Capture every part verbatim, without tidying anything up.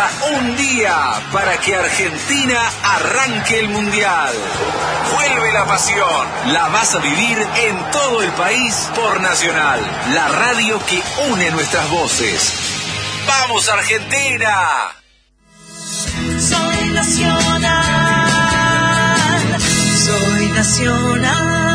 Falta un día para que Argentina arranque el Mundial. Vuelve la pasión. La vas a vivir en todo el país por Nacional, la radio que une nuestras voces. ¡Vamos, Argentina! Soy nacional, soy nacional.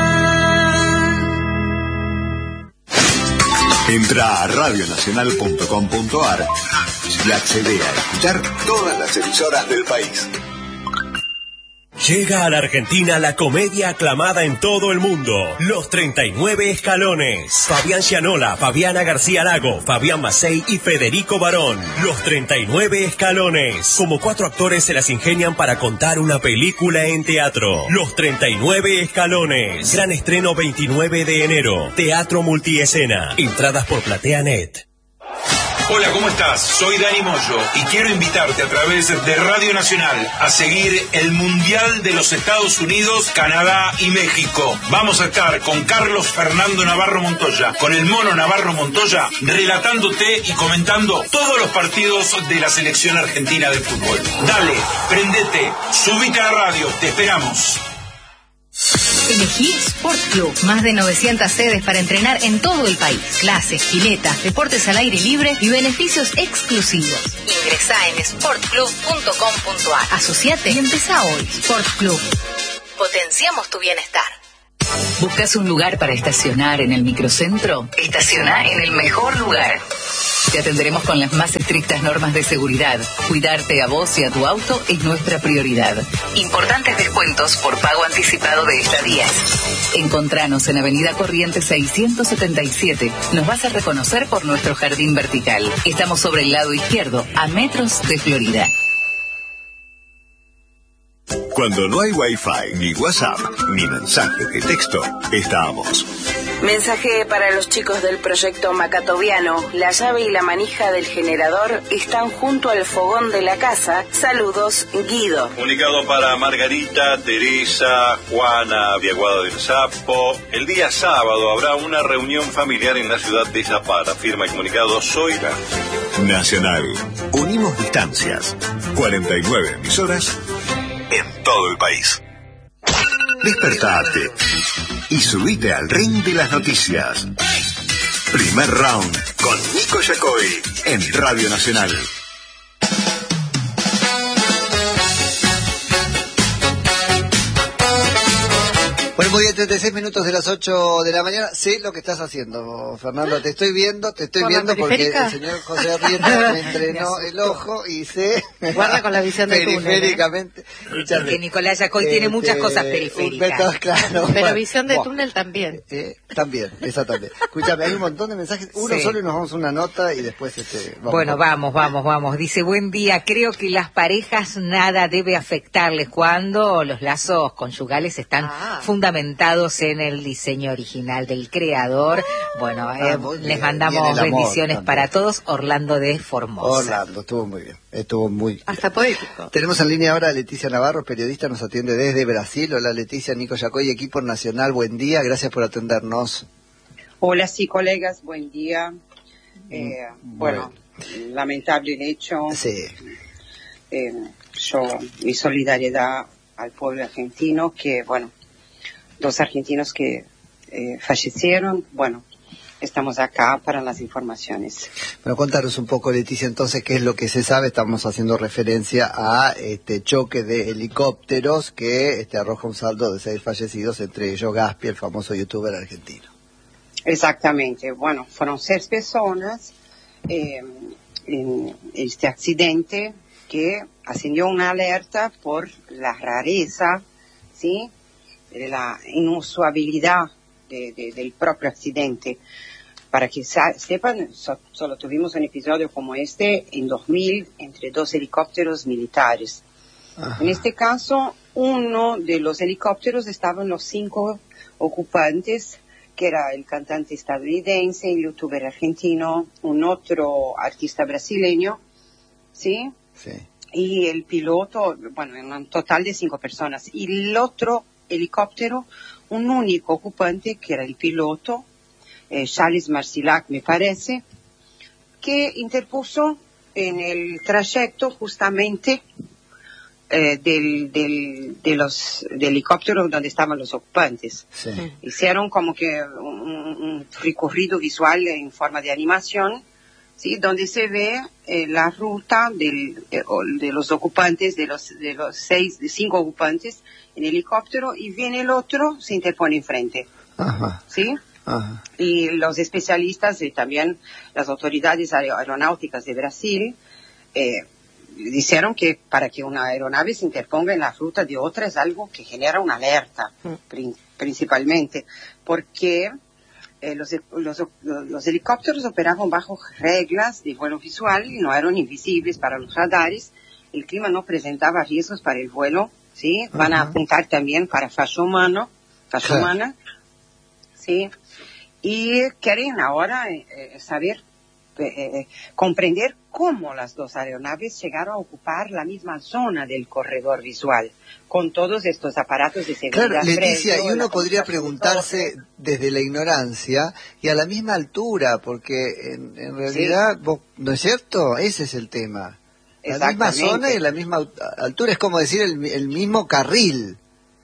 Entra a radio nacional punto com punto a r y accede a escuchar todas las emisoras del país. Llega a la Argentina la comedia aclamada en todo el mundo, Los treinta y nueve Escalones. Fabián Gianola, Fabiana García Lago, Fabián Macei y Federico Barón. Los treinta y nueve Escalones. Como cuatro actores se las ingenian para contar una película en teatro. Los treinta y nueve Escalones. Gran estreno veintinueve de enero. Teatro multiescena. Entradas por PlateaNet. Hola, ¿cómo estás? Soy Dani Moyo y quiero invitarte a través de Radio Nacional a seguir el Mundial de los Estados Unidos, Canadá y México. Vamos a estar con Carlos Fernando Navarro Montoya, con el Mono Navarro Montoya, relatándote y comentando todos los partidos de la selección argentina de fútbol. Dale, prendete, subite a la radio, te esperamos. Elegí Sport Club, más de novecientas sedes para entrenar en todo el país. Clases, piletas, deportes al aire libre y beneficios exclusivos. Ingresá en sport club punto com punto a r. Asociate y empezá hoy. Sport Club. Potenciamos tu bienestar. ¿Buscas un lugar para estacionar en el microcentro? Estaciona en el mejor lugar. Te atenderemos con las más estrictas normas de seguridad. Cuidarte a vos y a tu auto es nuestra prioridad. Importantes descuentos por pago anticipado de estadías. Encontranos en Avenida Corrientes seiscientos setenta y siete. Nos vas a reconocer por nuestro jardín vertical. Estamos sobre el lado izquierdo, a metros de Florida. Cuando no hay Wi-Fi, ni WhatsApp, ni mensaje de texto, estamos. Mensaje para los chicos del proyecto Macatoviano. La llave y la manija del generador están junto al fogón de la casa. Saludos, Guido. Comunicado para Margarita, Teresa, Juana, Viaguada del Sapo. El día sábado habrá una reunión familiar en la ciudad de Zapara. Firma y comunicado Zoila. Nacional. Unimos distancias. cuarenta y nueve emisoras en todo el país. Despertate y subite al ring de las noticias. Primer round con Nico Yacoy en Radio Nacional. Bueno, muy bien, treinta y seis minutos de las ocho de la mañana. Sé lo que estás haciendo, Fernando. Te estoy viendo, te estoy viendo porque el señor José Arrieta me entrenó el ojo y sé... Guarda con la visión de túnel. Periféricamente. ¿eh? Que Nicolás Yacoy eh, tiene muchas eh, cosas periféricas. Claro, pero bueno, visión de bueno, túnel también. Eh, también, esa también. Escúchame, hay un montón de mensajes. Uno sí. Solo y nos vamos a una nota y después... este vamos Bueno, vamos, vamos, vamos. Dice, buen día. Creo que las parejas nada debe afectarles cuando los lazos conyugales están ah. fundamentados en el diseño original del creador. Bueno, ah, eh, les bien, mandamos bien bendiciones amor, para todos. Orlando de Formosa. Orlando, estuvo muy bien. Estuvo muy hasta poético. Tenemos en línea ahora a Leticia Navarro, periodista, nos atiende desde Brasil. Hola Leticia, Nico Yacoy, equipo nacional, buen día, gracias por atendernos. Hola, sí, colegas, buen día. Eh, bueno, bueno, lamentable el hecho. Sí. Eh, yo, mi solidaridad al pueblo argentino, que, bueno, dos argentinos que eh, fallecieron, bueno, estamos acá para las informaciones. Bueno, contaros un poco, Leticia, entonces, qué es lo que se sabe. Estamos haciendo referencia a este choque de helicópteros que este, arroja un saldo de seis fallecidos, entre ellos Gaspi, el famoso youtuber argentino. Exactamente. Bueno, fueron seis personas eh, en este accidente que ascendió una alerta por la rareza, ¿sí?, de la inusualidad de, de, del propio accidente. Para que sepan, so, solo tuvimos un episodio como este en dos mil entre dos helicópteros militares. Ajá. En este caso, uno de los helicópteros estaban los cinco ocupantes, que era el cantante estadounidense, el youtuber argentino, un otro artista brasileño, ¿sí? Sí. Y el piloto, bueno, en un total de cinco personas. Y el otro helicóptero, un único ocupante, que era el piloto, eh, Charles Marcilac, me parece, que interpuso en el trayecto justamente eh, del, del, de los, del helicóptero donde estaban los ocupantes. Sí. Hicieron como que un, un recorrido visual en forma de animación, ¿sí? Donde se ve eh, la ruta del, eh, de los ocupantes, de los, de los seis, de cinco ocupantes en helicóptero, y viene el otro, se interpone enfrente. Ajá. ¿Sí? Ajá. Y los especialistas y también las autoridades aer- aeronáuticas de Brasil eh, dijeron que para que una aeronave se interponga en la ruta de otra es algo que genera una alerta, mm. prin- principalmente, porque eh, los, los, los helicópteros operaban bajo reglas de vuelo visual y no eran invisibles para los radares. El clima no presentaba riesgos para el vuelo, ¿sí? Van a apuntar también para fallo humano, fallo Claro. humana, ¿sí? Y quieren ahora eh, saber, eh, comprender cómo las dos aeronaves llegaron a ocupar la misma zona del corredor visual, con todos estos aparatos de seguridad. Claro, Leticia, previo, y uno la podría comunicación preguntarse desde la ignorancia y a la misma altura, porque en, en realidad, Sí. vos, ¿no es cierto? Ese es el tema. La misma Exactamente. zona y la misma aut- altura, es como decir el, el mismo carril.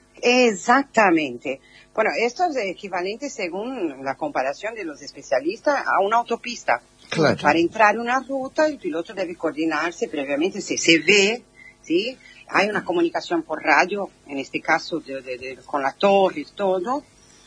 Exactamente. Bueno, esto es equivalente, según la comparación de los especialistas, a una autopista. Claro. Para entrar en una ruta, el piloto debe coordinarse previamente, si se ve, ¿sí? Hay una comunicación por radio, en este caso de, de, de, con la torre y todo,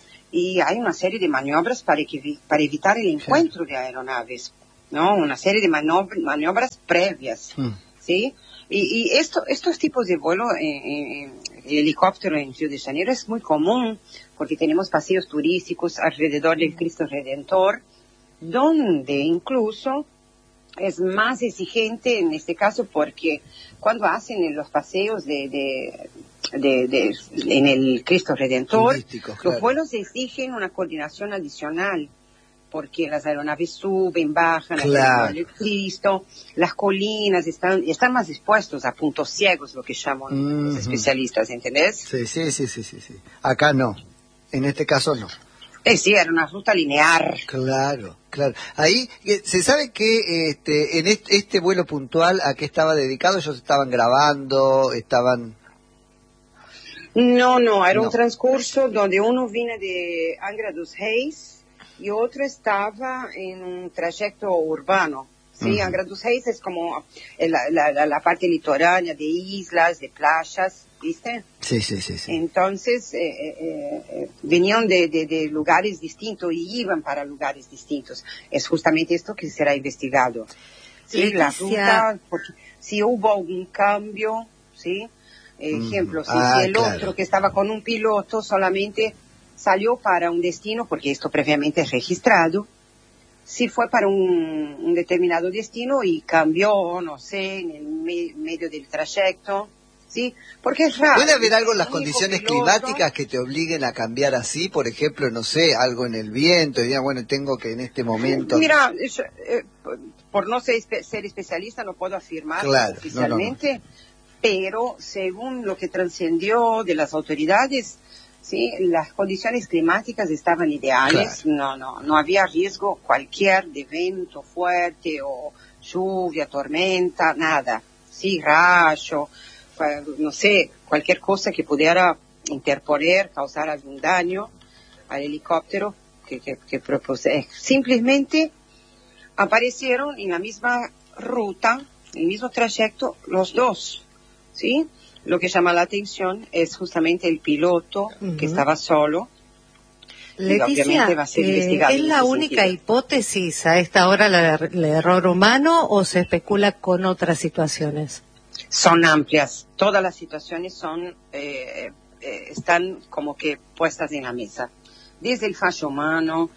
y hay una serie de maniobras para, que, para evitar el encuentro sí. de aeronaves, ¿no? Una serie de maniobras, maniobras previas, mm. ¿sí? Y, y esto, estos tipos de vuelo en, en, en helicóptero en Río de Janeiro es muy común, porque tenemos paseos turísticos alrededor del Cristo Redentor, donde incluso es más exigente en este caso, porque cuando hacen los paseos de, de, de, de en el Cristo Redentor, claro. los vuelos exigen una coordinación adicional, porque las aeronaves suben, bajan, claro. el Cristo, las colinas están, están más expuestos a puntos ciegos, lo que llaman mm-hmm. los especialistas, ¿entendés? Sí, sí, sí, sí, sí, sí. Acá no, en este caso no. Eh, sí, era una ruta lineal. Claro, claro. Ahí, ¿se sabe que este, en este, este vuelo puntual a qué estaba dedicado? ¿Ellos estaban grabando, estaban...? No, no, era no. un transcurso donde uno vino de Angra dos Reis y otro estaba en un trayecto urbano. Sí, uh-huh. Angra dos Reis es como la, la, la parte litoránea de islas, de playas, ¿viste? Sí, sí, sí. sí. Entonces, eh, eh, eh, venían de, de, de lugares distintos y iban para lugares distintos. Es justamente esto que será investigado. Sí, Leticia. La ruta, porque si hubo algún cambio, ¿sí? Ejemplo, mm. si, ah, si el claro. otro que estaba con un piloto solamente salió para un destino, porque esto previamente es registrado, si fue para un, un determinado destino y cambió, no sé, en el me, medio del trayecto, ¿sí? Porque es raro. ¿Puede haber algo en las condiciones piloto, climáticas que te obliguen a cambiar así? Por ejemplo, no sé, algo en el viento, y digan, bueno, tengo que en este momento... Mira, yo, eh, por no ser, ser especialista no puedo afirmar claro, oficialmente, no, no, no. pero según lo que trascendió de las autoridades, sí, las condiciones climáticas estaban ideales, claro. no, no, no había riesgo cualquier de viento fuerte o lluvia, tormenta, nada, sí, rayo, no sé, cualquier cosa que pudiera interponer, causar algún daño al helicóptero que, que, que propuse. Simplemente aparecieron en la misma ruta, en el mismo trayecto, los dos, ¿sí? Lo que llama la atención es justamente el piloto uh-huh. que estaba solo. Leticia, obviamente va a ser eh, investigado ¿es la única sentido. hipótesis a esta hora el error humano o se especula con otras situaciones? Son amplias, todas las situaciones son eh, eh, están como que puestas en la mesa, desde el fallo humano,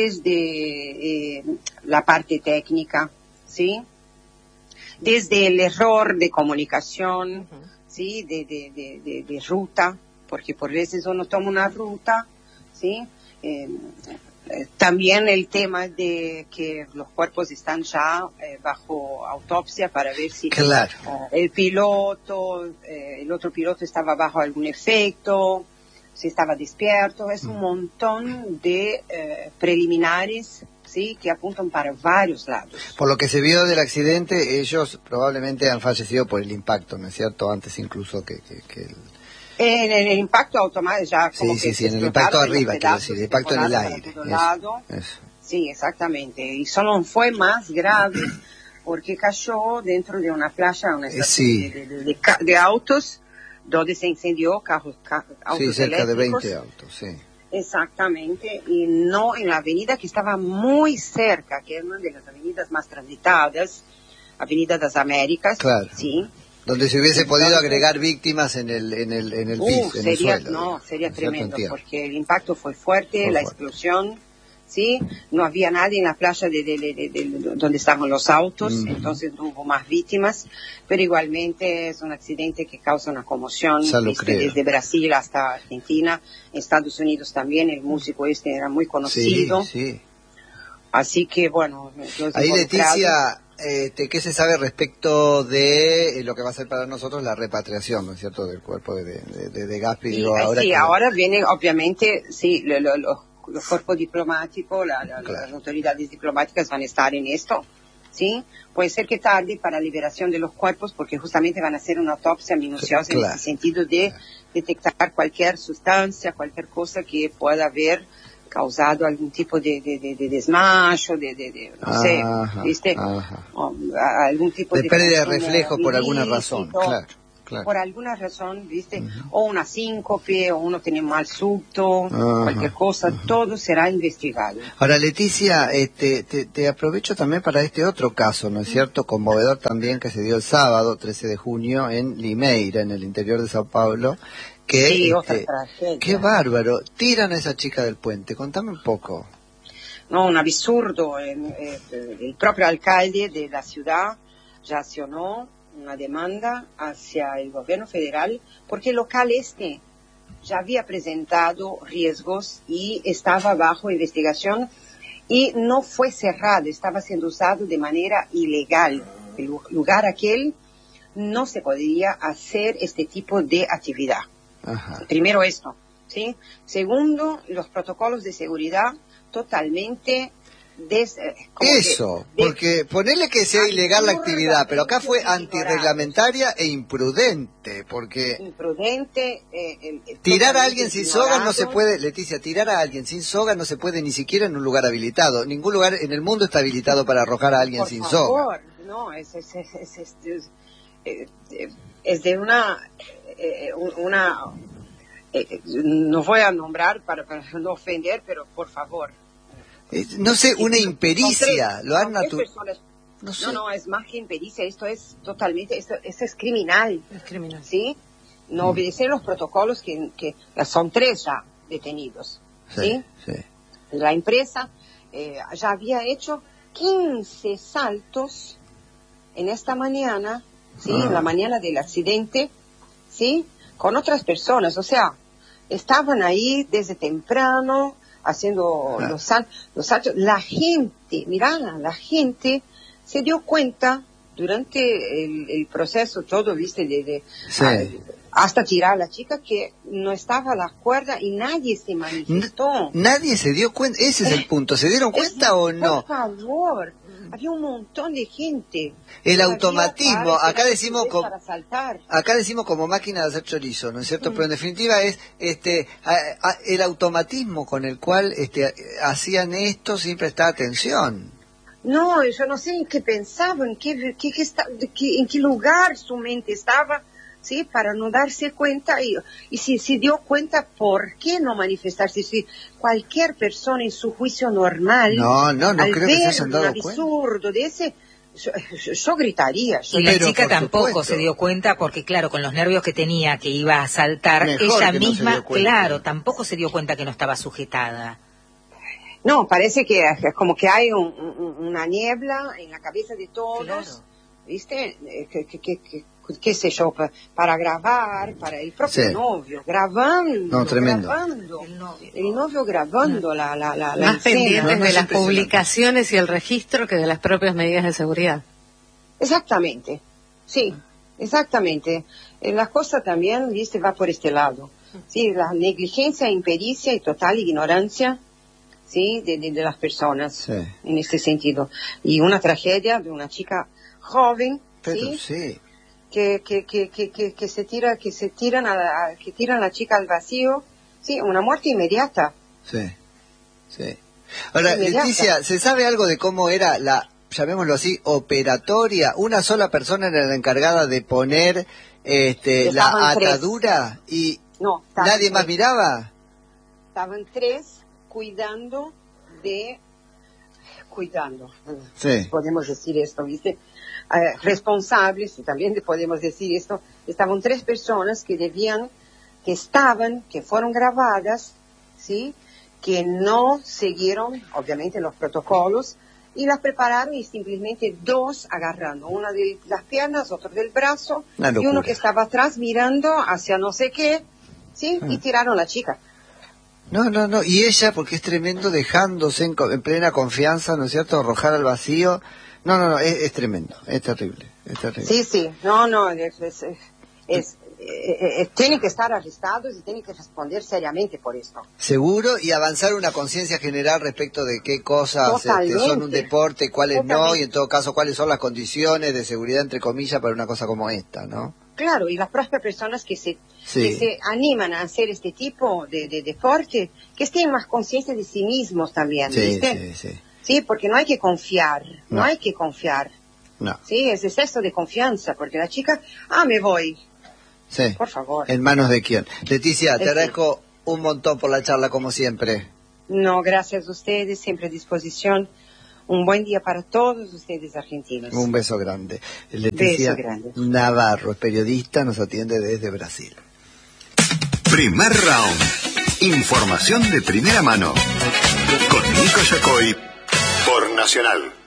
desde eh, la parte técnica, ¿sí? Desde el error de comunicación, uh-huh. ¿sí? De, de, de, de, de ruta, porque por veces uno toma una ruta, ¿sí? Eh, Eh, también el tema de que los cuerpos están ya eh, bajo autopsia para ver si claro. eh, el piloto, eh, el otro piloto estaba bajo algún efecto, si estaba despierto. Es un montón de eh, preliminares, sí, que apuntan para varios lados. Por lo que se vio del accidente, ellos probablemente han fallecido por el impacto, ¿no es cierto? Antes incluso que, que, que el... En el impacto automático ya como sí, que sí, sí, en el impacto arriba, quiero decir, el impacto en el para aire. todo Eso, lado. eso. Sí, exactamente. Y solo fue más grave porque cayó dentro de una playa, una estación sí. de, de, de, de autos, donde se incendió carros, carros autos sí, cerca eléctricos. de veinte autos, sí. Exactamente, y no en la avenida que estaba muy cerca, que es una de las avenidas más transitadas, Avenida das Américas, claro. sí. Donde se hubiese Entonces, podido agregar víctimas en el en el en el uh, piso, en sería, el suelo. No, sería ¿no? tremendo, Entiendo. porque el impacto fue fuerte, Fue la fuerte. explosión, sí, no había nadie en la playa de, de, de, de, de donde estaban los autos, Mm. entonces no hubo más víctimas, pero igualmente es un accidente que causa una conmoción, Ya lo ¿viste? creo. Desde Brasil hasta Argentina, Estados Unidos también, el músico este era muy conocido, Sí, sí. así que bueno, los Ahí involucrados- Leticia, este, ¿qué se sabe respecto de eh, lo que va a ser para nosotros la repatriación, ¿no es cierto, del cuerpo de, de, de, de Gaspi? Sí, Digo, eh, ahora sí, que- ahora viene obviamente, sí, lo- lo- lo- los cuerpos diplomáticos, la- la- Claro. las autoridades diplomáticas van a estar en esto, ¿sí? Puede ser que tarde para la liberación de los cuerpos porque justamente van a hacer una autopsia minuciosa Claro. en el sentido de detectar cualquier sustancia, cualquier cosa que pueda haber causado algún tipo de, de, de, de desmayo, de, de, de no sé, Ajá, ¿viste? ajá. O, a- algún tipo de de... pérdida de consumo reflejos por alguna ilícito, razón, claro, claro. por alguna razón, ¿viste? O una síncope, o uno tiene mal subto, Ajá, cualquier cosa, todo será investigado. Ahora, Leticia, este, te, te aprovecho también para este otro caso, ¿no es cierto? Conmovedor también que se dio el sábado, trece de junio, en Limeira, en el interior de Sao Paulo. Que, Sí, otra este, tragedia. qué bárbaro. Tiran a esa chica del puente. Contame un poco. No, un absurdo. eh, eh, el propio alcalde de la ciudad ya accionó una demanda hacia el gobierno federal porque el local este ya había presentado riesgos y estaba bajo investigación y no fue cerrado, estaba siendo usado de manera ilegal. El lu- lugar aquel no se podía hacer este tipo de actividad. Ajá. Primero esto, ¿sí? Segundo, los protocolos de seguridad totalmente des, eh, como Eso, que- de- porque ponerle que sea ilegal la actividad, pero acá fue antirreglamentaria e imprudente, porque imprudente. eh, eh, eh, tirar a totalmente alguien sin soga no se ignorado. puede, Leticia, tirar a alguien sin soga no se puede ni siquiera en un lugar habilitado. Ningún lugar en el mundo está habilitado para arrojar a alguien Por sin favor, soga. no, es, es, es, es, es- es- eh, eh, es de una, eh, una eh, no voy a nombrar para, para no ofender, pero por favor. Eh, No sé, una Son impericia, tres- lo han son tres natu- personas. No sé. No, no, es más que impericia, esto es totalmente, esto, esto es criminal. Es criminal. ¿Sí? No Mm. obedecer los protocolos que, que son tres ya detenidos. ¿Sí? Sí, sí. La empresa eh, ya había hecho quince saltos en esta mañana, ¿sí? Ah. En la mañana del accidente, ¿sí? Con otras personas, o sea, estaban ahí desde temprano haciendo Ah. los, sal- los saltos. La gente, mirá, la gente se dio cuenta durante el, el proceso todo, viste, de, de- Sí. a- hasta tirar a la chica que no estaba a la cuerda y nadie se manifestó. Nadie se dio cuenta, ese es el punto. ¿Se dieron cuenta Es- o no? Por favor, había un montón de gente. El Había automatismo, para- acá decimos para con- saltar. Acá decimos como máquina de hacer chorizo, ¿no es cierto? Mm. Pero en definitiva es este a- a- el automatismo con el cual este hacían esto sin prestar atención. No, yo no sé en qué pensaban, en qué, qué- qué esta- de qué- en qué lugar su mente estaba, ¿sí? Para no darse cuenta y, y si se dio cuenta, ¿por qué no manifestarse? Si cualquier persona en su juicio normal, No, no, no al creo que se ver hayan un dado cuenta. absurdo de ese, yo, yo- yo gritaría. yo Y la Pero, chica por tampoco supuesto. se dio cuenta porque, claro, con los nervios que tenía, que iba a saltar, Mejor ella que no se misma, dio cuenta. claro, tampoco se dio cuenta que no estaba sujetada. No, parece que es como que hay un- un- una niebla en la cabeza de todos, Claro. ¿viste? Eh, Que, que, que, que- qué sé yo, pa- para grabar, para el propio Sí. novio, grabando, No, tremendo. grabando, El novio. el novio grabando la, la, la, la Más escena. pendientes No, no, de es las impresionante. publicaciones y el registro que de las propias medidas de seguridad. Exactamente, sí, exactamente. Eh, La cosa también, viste, va por este lado. Sí, la negligencia, impericia y total ignorancia, ¿sí? De, de, de las personas, Sí. en este sentido. Y una tragedia de una chica joven, Pero ¿sí? sí. Que, que, que, que, que, que se tira, que se tiran a la, que tiran a la chica al vacío, sí, una muerte inmediata. Sí, sí. Ahora, Inmediata. Leticia, ¿se sabe algo de cómo era la, llamémoslo así, operatoria? Una sola persona era la encargada de poner este, la Estaban tres. atadura y No, estaban nadie más tres. miraba. Estaban tres cuidando de, cuidando, Sí. podemos decir esto, ¿viste? Eh, responsables, y también podemos decir esto, estaban tres personas que debían, que estaban, que fueron grabadas, ¿sí? Que no siguieron, obviamente, los protocolos, y las prepararon y simplemente dos agarrando, una de las piernas, otro del brazo, Una y locura. uno que estaba atrás mirando hacia no sé qué, ¿sí? Ah. Y tiraron a la chica. No, no, no. Y ella, porque es tremendo, dejándose en, co- en plena confianza, ¿no es cierto?, arrojar al vacío. No, no, no, es, es tremendo, es terrible, es terrible. Sí, sí, no, no, es, es, es, es- eh, eh, tienen que estar arrestados y tienen que responder seriamente por esto. Seguro, y avanzar una conciencia general respecto de qué cosas este, Totalmente. son un deporte, cuáles no, Totalmente. y en todo caso cuáles son las condiciones de seguridad, entre comillas, para una cosa como esta, ¿no? Claro, y las propias personas que se, Sí. que se animan a hacer este tipo de, de deporte, que estén más conscientes de sí mismos también, Sí, ¿viste? sí, sí. Sí, porque no hay que confiar, no, No. hay que confiar. No. Sí, es exceso de confianza, porque la chica, ah, me voy, Sí. por favor. ¿En manos de quién? Leticia, te Sí. agradezco un montón por la charla, como siempre. No, gracias a ustedes, siempre a disposición. Un buen día para todos ustedes argentinos. Un beso grande. Leticia Beso grande. Navarro, es periodista, nos atiende desde Brasil. Primer round. Información de primera mano. Con Nico Yacoy por Nacional.